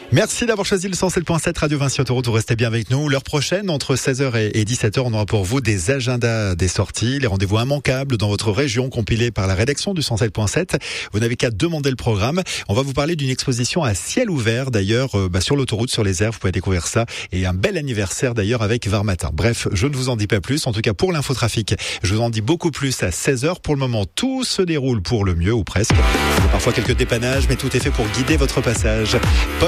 Merci d'avoir choisi le 107.7 Radio Vinci Autoroute. Vous restez bien avec nous. L'heure prochaine, entre 16h et 17h, on aura pour vous des agendas des sorties, les rendez-vous immanquables dans votre région compilés par la rédaction du 107.7. Vous n'avez qu'à demander le programme. On va vous parler d'une exposition à ciel ouvert d'ailleurs sur l'autoroute, sur les aires. Vous pouvez découvrir ça. Et un bel anniversaire d'ailleurs avec Varmatin. Bref, je ne vous en dis pas plus. En tout cas, pour l'infotrafic, je vous en dis beaucoup plus à 16h. Pour le moment, tout se déroule pour le mieux ou presque. Il y a parfois quelques dépannages, mais tout est fait pour guider votre passage.